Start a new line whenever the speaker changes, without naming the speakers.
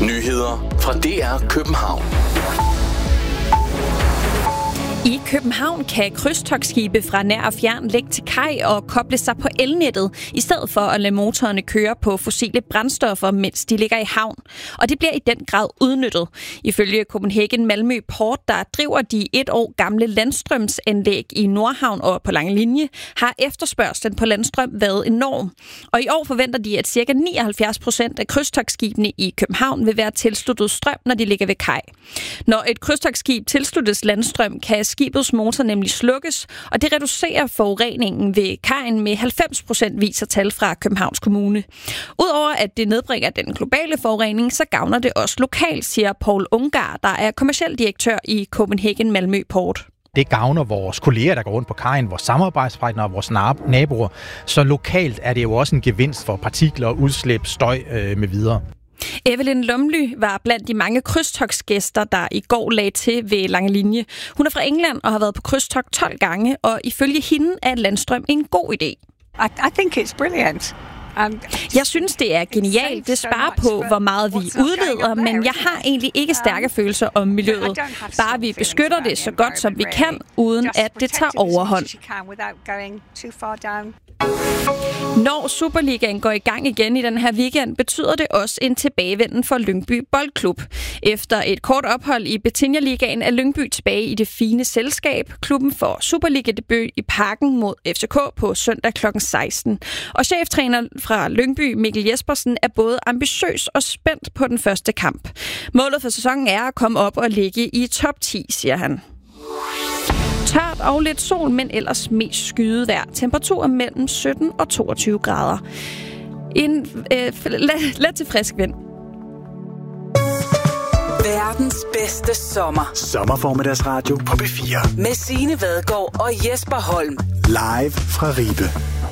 Nyheder fra DR København.
I København kan krydstogtskibe fra nær og fjern lægge til kaj og koble sig på elnettet, i stedet for at lade motorerne køre på fossile brændstoffer, mens de ligger i havn. Og det bliver i den grad udnyttet. Ifølge Copenhagen Malmø Port, der driver de 1 år gamle landstrømsanlæg i Nordhavn og på Lange Linje, har efterspørgslen på landstrøm været enorm. Og i år forventer de, at ca. 79% af krydstogtskibene i København vil være tilsluttet strøm, når de ligger ved kaj. Når et krydstogtskib tilsluttes landstrøm, kan skibets motor nemlig slukkes, og det reducerer forureningen ved kajen med 90%, viser tal fra Københavns Kommune. Udover at det nedbringer den globale forurening, så gavner det også lokalt, siger Paul Ungar, der er kommerciel direktør i Copenhagen Malmø Port.
Det gavner vores kolleger, der går rundt på kajen, vores samarbejdspartnere og vores naboer. Så lokalt er det jo også en gevinst for partikler, udslip, støj med videre.
Evelyn Lumly var blandt de mange krydstogtsgæster, der i går lagde til ved Lange Linje. Hun er fra England og har været på krydstogt 12 gange, og ifølge hende er landstrøm en god idé.
I think it's brilliant.
Jeg synes, det er genialt. Det sparer på, hvor meget vi udleder, men jeg har egentlig ikke stærke følelser om miljøet. Bare vi beskytter det så godt, som vi kan, uden at det tager overhånd. Når Superligaen går i gang igen i den her weekend, betyder det også en tilbagevenden for Lyngby Boldklub. Efter et kort ophold i Betinja-ligaen er Lyngby tilbage i det fine selskab. Klubben får Superliga-debut i Parken mod FCK på søndag kl. 16. Og cheftræner fra Lyngby, Mikkel Jespersen, er både ambitiøs og spændt på den første kamp. Målet for sæsonen er at komme op og ligge i top 10, siger han. Tørt og lidt sol, men ellers mest skydevejr. Temperaturer mellem 17 og 22 grader. En let til frisk vind.
Verdens bedste sommer.
Sommerformiddagsradio på P4.
Med Signe Vadgaard og Jesper Holm.
Live fra Ribe.